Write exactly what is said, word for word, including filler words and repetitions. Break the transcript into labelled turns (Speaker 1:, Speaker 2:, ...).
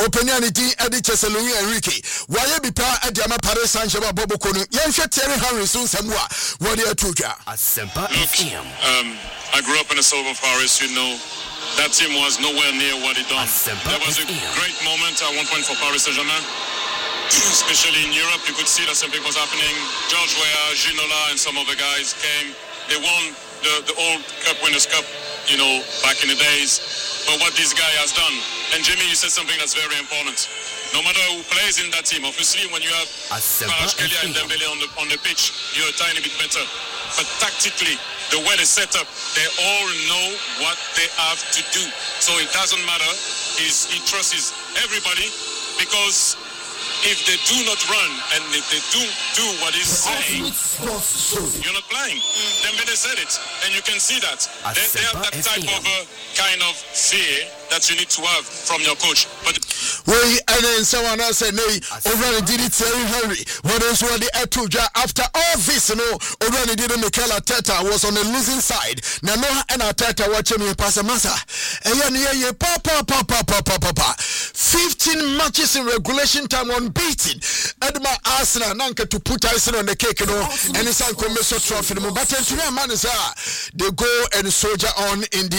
Speaker 1: Opinion di Eddie Cheselouis Enrique. Why be pa Adiama Paris Saint-Germain Bobo Kono. Yansha Thierry Henry soon Samoa. What do you tuja?
Speaker 2: Look, um, I grew up in the south of Paris, you know. That team was nowhere near what it done. There was a great moment at one point for Paris Saint-Germain. Especially in Europe, you could see that something was happening. George Weah, Ginola, and some of the guys came. They won the, the old Cup Winners' Cup, you know, back in the days. But what this guy has done, and Jimmy, you said something that's very important. No matter who plays in that team, obviously when you have Kvaratskhelia and Dembele on the on the pitch, you're a tiny bit better. But tactically, the way they set up, they all know what they have to do. So it doesn't matter. He's, he trusts everybody because if they do not run and if they do do what he's saying, you're not playing. Mm. Dembele said it, and you can see that. They, they have that type of uh, kind of fear that you need to have from your coach. But
Speaker 1: we and then someone else said, "Nay, already did it, Thierry Henry. What is what the Etuja after all this? You know, already did Mikel Arteta was on the losing side. Now no, and Arteta watching me pass a massa. And yeah, yeah, pa pa pa pa pa pa pa pa. Fifteen matches in regulation time unbeaten. Edma Arsenal nanka to put icing on the cake, you know, and it's a commercial trophy. But to man is they go and soldier on in the